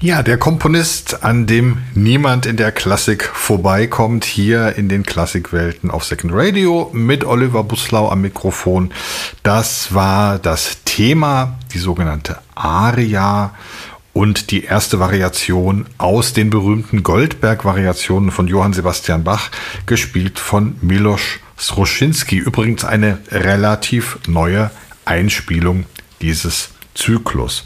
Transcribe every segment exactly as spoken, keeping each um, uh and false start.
Ja, der Komponist, an dem niemand in der Klassik vorbeikommt, hier in den Klassikwelten auf Second Radio mit Oliver Bußlau am Mikrofon. Das war das Thema, die sogenannte Aria und die erste Variation aus den berühmten Goldberg-Variationen von Johann Sebastian Bach, gespielt von Miloš Srošinský. Übrigens eine relativ neue Einspielung dieses Zyklus.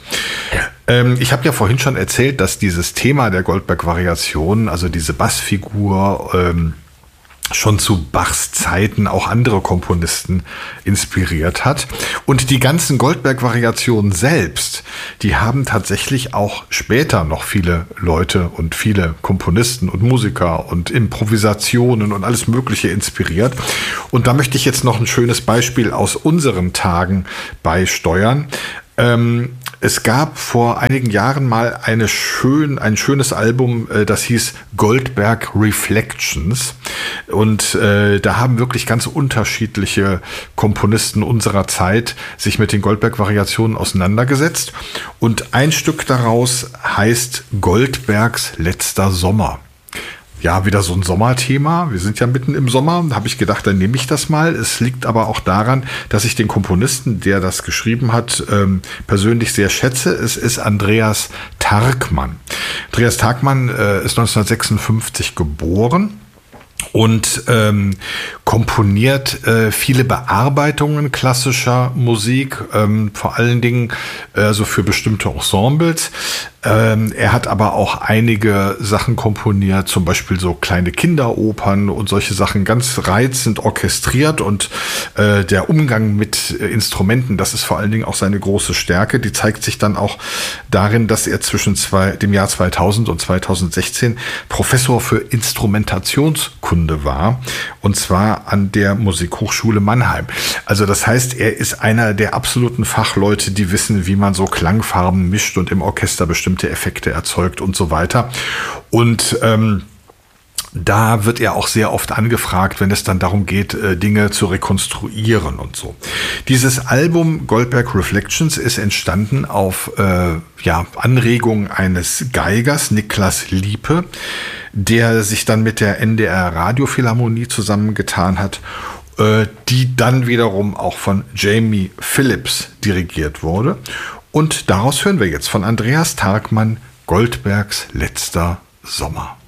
Ähm, ich habe ja vorhin schon erzählt, dass dieses Thema der Goldberg-Variationen, also diese Bassfigur, ähm, schon zu Bachs Zeiten auch andere Komponisten inspiriert hat. Und die ganzen Goldberg-Variationen selbst, die haben tatsächlich auch später noch viele Leute und viele Komponisten und Musiker und Improvisationen und alles Mögliche inspiriert. Und da möchte ich jetzt noch ein schönes Beispiel aus unseren Tagen beisteuern. Ähm, es gab vor einigen Jahren mal eine schön, ein schönes Album, äh, das hieß Goldberg Reflections. Und äh, da haben wirklich ganz unterschiedliche Komponisten unserer Zeit sich mit den Goldberg-Variationen auseinandergesetzt. Und ein Stück daraus heißt Goldbergs letzter Sommer. Ja, wieder so ein Sommerthema. Wir sind ja mitten im Sommer. Da habe ich gedacht, dann nehme ich das mal. Es liegt aber auch daran, dass ich den Komponisten, der das geschrieben hat, ähm, persönlich sehr schätze. Es ist Andreas Tarkman. Andreas Tarkman äh, ist neunzehnhundertsechsundfünfzig geboren und ähm, komponiert äh, viele Bearbeitungen klassischer Musik, ähm, vor allen Dingen äh, so für bestimmte Ensembles. Ähm, er hat aber auch einige Sachen komponiert, zum Beispiel so kleine Kinderopern und solche Sachen, ganz reizend orchestriert. Und äh, der Umgang mit äh, Instrumenten, das ist vor allen Dingen auch seine große Stärke. Die zeigt sich dann auch darin, dass er zwischen zwei, dem Jahr zweitausend und zweitausendsechzehn Professor für Instrumentationskunde war, und zwar an der Musikhochschule Mannheim. Also das heißt, er ist einer der absoluten Fachleute, die wissen, wie man so Klangfarben mischt und im Orchester bestimmte Effekte erzeugt und so weiter. Und ähm, da wird er auch sehr oft angefragt, wenn es dann darum geht, äh, Dinge zu rekonstruieren und so. Dieses Album Goldberg Reflections ist entstanden auf äh, ja, Anregung eines Geigers, Niklas Liepe, der sich dann mit der N D R Radiophilharmonie zusammengetan hat, äh, die dann wiederum auch von Jamie Phillips dirigiert wurde. Und daraus hören wir jetzt von Andreas Tarkman Goldbergs letzter Sommer.